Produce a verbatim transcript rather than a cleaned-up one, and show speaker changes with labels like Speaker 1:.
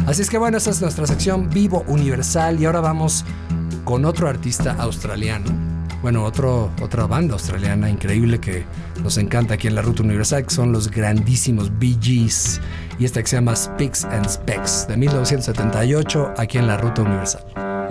Speaker 1: Así es que bueno, esta es nuestra sección Vivo Universal y ahora vamos con otro artista australiano. Bueno, otro, otra banda australiana increíble que nos encanta aquí en la Ruta Universal, que son los grandísimos Bee Gees. Y esta que se llama Spicks and Specks, de mil novecientos setenta y ocho, aquí en la Ruta Universal.